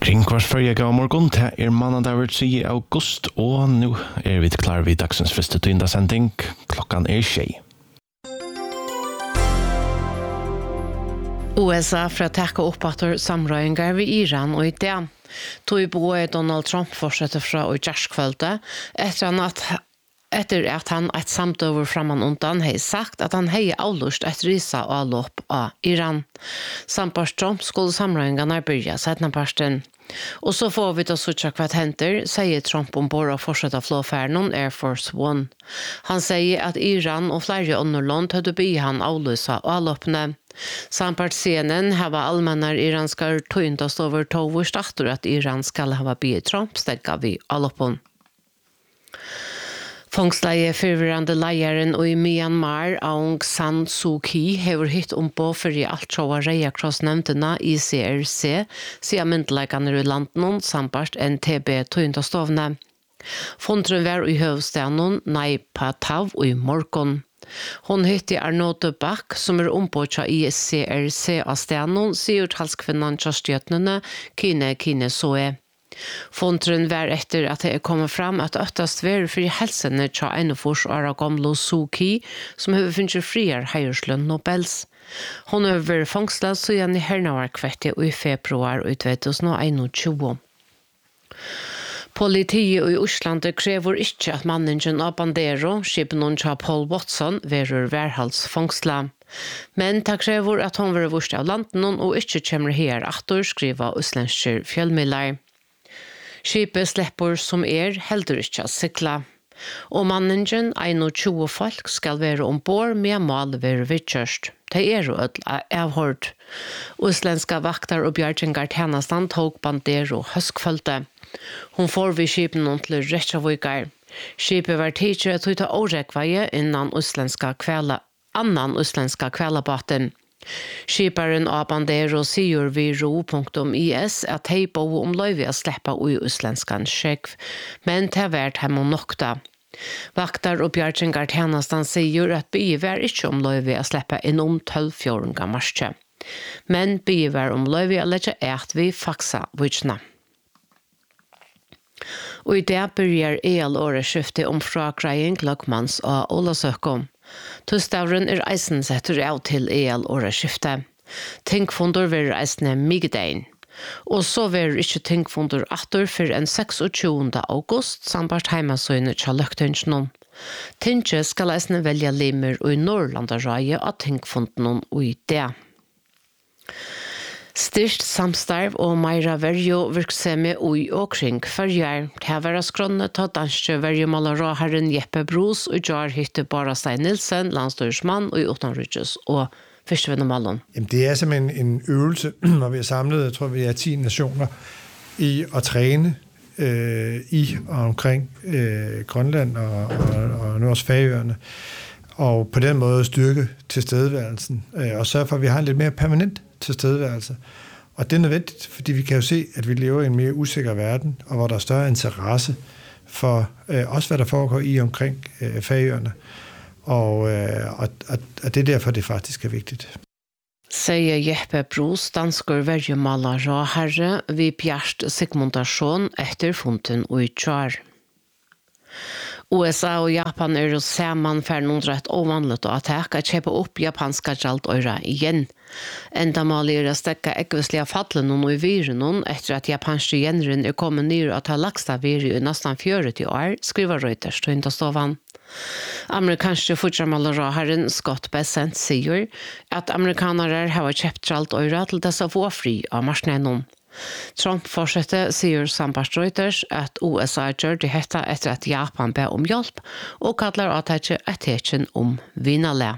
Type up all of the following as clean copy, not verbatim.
Kringkvars førje gav morgon, det mandag 10. august, og nå vi klar vid dagsens første tyndasending. Klokkan 6. USA for å takke opp etter samrøyngar ved Iran og i det. Tog både Donald Trump fortsetter fra og kjærskvølte etter at han et samtøver framan undan har sagt at han har avlust et risa og avlopp av Iran. Sampars Trump skulle samrøyngarna byrja setnaparsten. Og så får vi da sutja hva henter, sier Trump ombord og fortsetter flåfærden Air Force One. Han sier at Iran og flere underland hadde by han avlusa og avloppene. Sampart scenen hava allmännar iranskar tøyntast over tover stater at Iran skal hava by Trump stegga vi avloppen. Fångsleie fyrvirrande leieren og i Myanmar, Aung San Suu Kyi, hever hitt på for i alt sjåa Reia-krossnevntena ICRC, siden myndleggene i landen, sampart NTB tøyntastovne. Fondren var i høvstenen, Nai Patav og i morgon. Hon hitti Arnold Bach, som på tja ICRC av stenen, sier talskvinnan kjørstjøtnene, Kine Soe. Fondren var etter at det kommer fram at øktast var for helsene tja enefors og gamle Suu Kyi, som har finnet friere heierslønn Nobels. Hon har vært fangslet siden i Hernavarkvettet i februar 2021. Politiet i Osland krever ikke at manningen av Bandero, skipen tja Paul Watson, verer værhalsfangsla. Men det krever at hun var vurst av landen og ikke kommer her atter, skriver uslensker fjellmidler. Skipet slipper som heldur ikke å sykla. Og manningen, 21 folk, skal være ombord med mål være vidkjørst. Det jo avhørt. Uslenska vaktar og bjargingar tjenestan tok Bandero høskfølte. Hun får vi skipen til Reykjavíkar. Skipet var tidligere til å ta årekveie innan annan uslenska kvelabaten. Skiparen av Bandero sier vi ro.is at hei bo løyve å slippe ui uslenskan skjekv, men det har vært hjemme nokta. Vaktar og bjargingar tjenestan sier at bygget var ikke løyve å slippe innom 12-14 marsje. Men bygget var løyve å legge vi faksa vitsna. Og i det begynner åreskiftet frakreien klokkmanns og Olasøkom. Tustavren eisen setter av til åreskiftet. Tinkfonder vil eisene migdein. Og så vil ikke tinkfonder atter for en 26. august, samt heimasøyne til løgtønsjonen. Tinkje skal eisene velge limer og i Norrlandarøye av tinkfondene og i det. Styrst samstarv og meira verjo virksomhet ui og kring førjar. Det var skronne ta danske verjomalerherren Jeppe Bros og jar hitte bara Stein Nielsen, landstyrsmann og i utenriks og fyrstevennemalen. Det simpelthen en øvelse, når vi samlet, jeg tror vi 10 nationer, i at træne i og omkring Grønland og nu også Færøerne, og på den måde styrke tilstedeværelsen, og sørge for, at vi har en lidt mere permanent tilstedeværelse. Og det nødvendigt, fordi vi kan jo se, at vi lever i en mere usikker verden, og hvor der er større interesse for også, hvad der foregår i omkring Færøerne. Og det er derfor, det faktisk er vigtigt. Sier Jeppe Bros, dansker verjemaler og herre, vi bjerst segmentasjon etter funten og utjar. USA og Japan jo sammen for noen rett ovanlig å attakke at kjøpe opp japanska gjaldøyre igjen. Enda maler å stekke ekvislige fallen og i viren etter at japanske gjenren kommet ned og ta lagsta vire i nesten 40 år, skriver Reuters til Indastovan. Amerikanske fortsamallerherren Scott Bessent sier at amerikanere har kjøpt gjaldøyre til disse få fri av marsjnenen. Trump fortsetter, sier Sambart Reuters, at USA gjør det hette etter at Japan ber om hjelp og kaller attekken om vinale.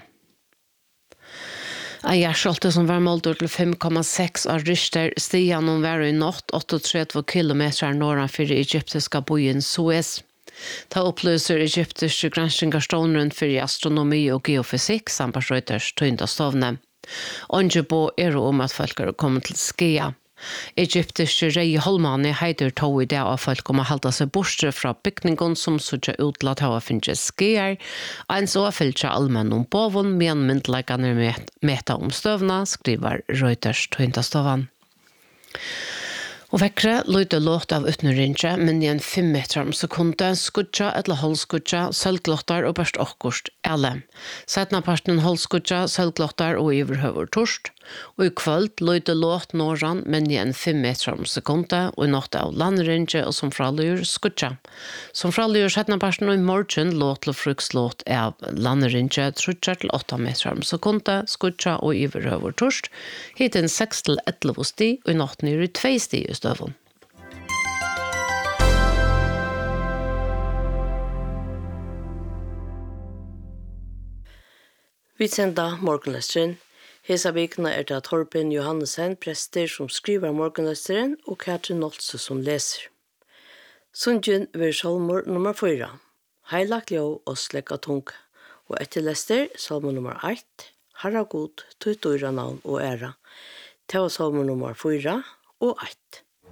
En hjertelte som var målt til 5,6 av Richter stigen om var i natt 38 kilometer nordenfor egyptiske byen Suez. Ta opplyser egyptiske granskningarstånden for astronomi og geofysik, Sambart Reuters tøyndastovne. Onjebo om at folk kommet til skia. Egyptiske rei holmane heider tog i det av folk om å halda seg bortre fra bygningen som sutja ut til at ha finnes skier, en så fylltja allmenn om boven, men myndleggane meta om støvna, skriver Reuters tøyndastovan. Og vekkere løyde låt av utnørinje, men igjen 5 meter om sekundet, skudja eller holdskudja, sølglottar og børst okkurst, alle. Setna parten holdskudja, sølglottar og iverhøver torst. Og i kvöld løyde låt norran, men igjen 5 meter om sekundet, og i natt av landrinje og som fralyr skudja. Som fralyr setna parten og i morgen låt til frukslåt av landrinje, trutjar til 8 meter om sekundet, skudja og iverhøver torst. Hiten 6 til 11 sti, og i natt nere 2 sti i støvun. Vi sender morgenlesteren. Hesa vikna det Torben Johannesen, prester som skriver morgenlesteren, og Katrin Nolse som leser. Sundjen ved salmor nummer 4. Heilagt lov og slekka tung. Og etter lester salmor nummer 1. Herra god, tutt og navn og æra. Det var salmor nummer 4 og 1.